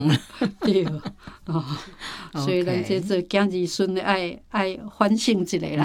对哦，所以咱这做囝儿孙的爱反省一下啦。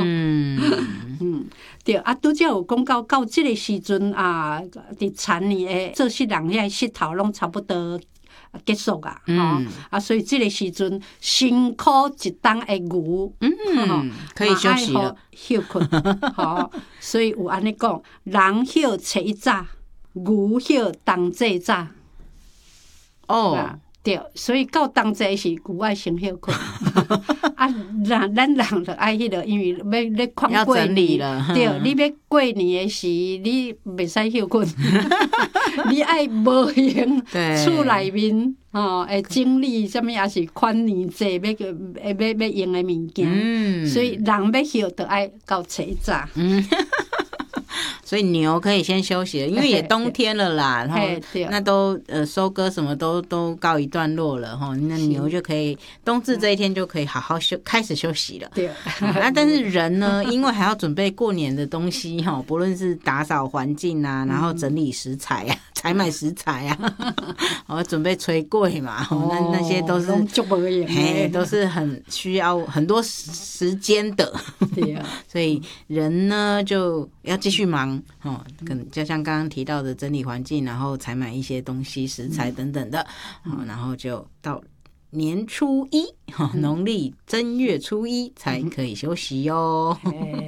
对啊，拄则有讲到即个时阵啊，伫田里的做事人遐膝头拢差不多结束啊，啊，所以即个时阵辛苦一冬的牛， 可以休息了， 休困，所以有安尼讲，人休初一早，牛休冬至早。哦，对，所以到冬至时牛爱先休困，啊，咱人就爱迄个，因为要看过年，对，你要过年的时，你袂使休困，你爱无闲厝内面会整理什么，也是款年节要用的物件，所以人要休就爱到初一早。 所以牛可以先休息了，因为也冬天了啦，然后那都收割什么都告一段落了哈，那牛就可以冬至这一天就可以好好开始休息了。 对， 那但是人呢，因为还要准备过年的东西哈，不论是打扫环境啊，然后整理食材啊，采买食材啊，准备炊粿嘛，那些都是都是很需要很多时间的。 对啊， 所以人呢就要继续忙。可能就像刚刚提到的整理环境，然后采买一些东西、食材等等的，然后就到年初一，农历正月初一才可以休息哟。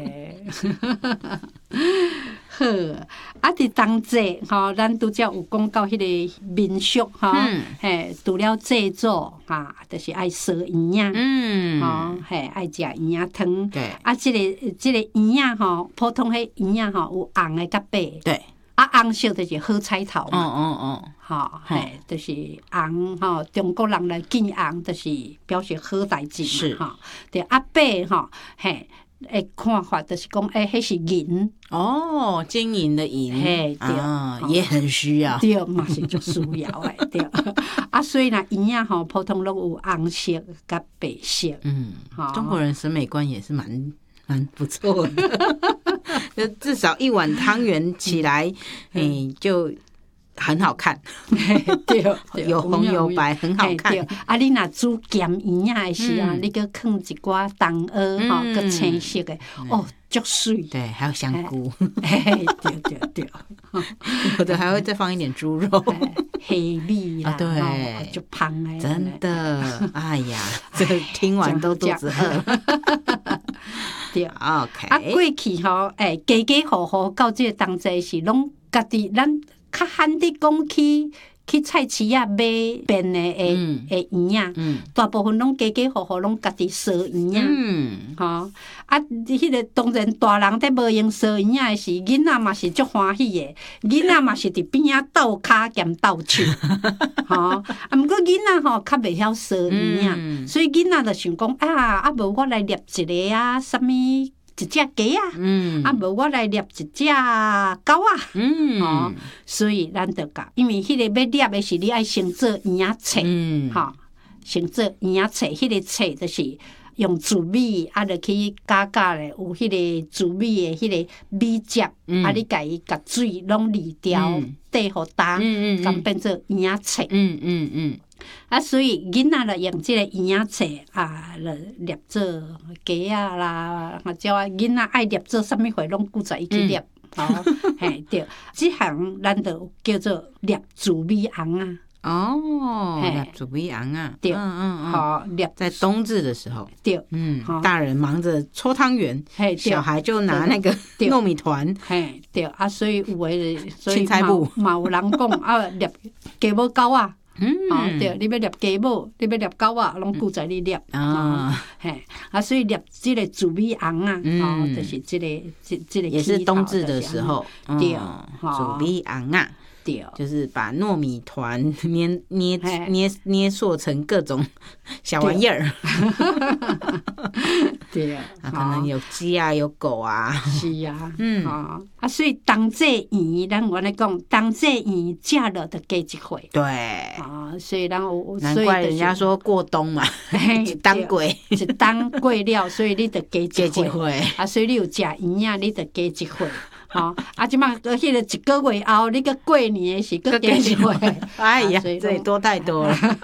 好，啊，伫冬至咱拄则有讲到迄个民俗除了祭祖就是爱烧圆爱食圆汤。 对， 啊，即个圆普通迄圆有红的甲白。 对， 啊，红色就是好彩头嘛。就是红中国人来见红，就是表示好代志嘛。对，啊白的看法就是讲，迄是银金银的银， 对， 也很需要， 对，嘛是足需要的，对。啊，所以圆普通拢有红色甲白色。 中国人审美观也是蛮不错的，就至少一碗汤圆起来，就很好看， 对， 有红有白，很好看。 啊，你若煮咸圆的时啊，你搁放一寡冬蚵搁青色的，足水。 对，还有香菇。 对， 有的还会再放一点猪肉、 黑米啦， 对， 就香的。 真的，哎呀，这听完都肚子饿。 对 ，OK。 啊，过去家家户户到这个冬至时，拢家己咱。较罕伫讲去菜市啊买变的圆大部分拢家家户户拢家己烧圆啊迄个当然大人在无用烧圆的时，囡仔嘛是足欢喜的，囡仔嘛是伫边仔斗骹兼斗手毋过囡仔较袂晓烧圆所以囡仔就想讲无我来捏一个啥物一只鸡无我来捏一只狗所以咱就讲，因为迄个要捏的是你爱先做圆册先做圆册，迄个册就是用糯米就去加咧，有迄个糯米的迄个米汁你甲伊甲水拢离掉，缀互干，咁变做圆册。所以囡仔就用即个圆册就捏做鸡啦，或者囡仔爱捏做啥物货，拢顾在伊去捏。对，即项咱就叫做捏糯米红捏糯米红对， 捏在冬至的时候， 对， 大人忙着搓汤圆，小孩就拿那个糯米团， 对，所以有诶， 青菜布嘛有人讲捏鸡母狗对，你要捏鸡母，你要捏狗拢顾在你捏所以捏即个糯米红就是即个也是冬至的时候， 对， 糯米红对，就是把糯米团捏塑成各种小玩意儿。 对啊， 可能有鸡有狗是所以冬至圆，咱原来讲冬至圆食了就加一岁。 对所以咱难怪人家说过冬嘛，一冬过， 一冬过了，所以你就加一岁。所以你有食圆你就加一岁。即摆迄个1个月后，你个过年的时，个加一岁。 哎呀，这也多太多了。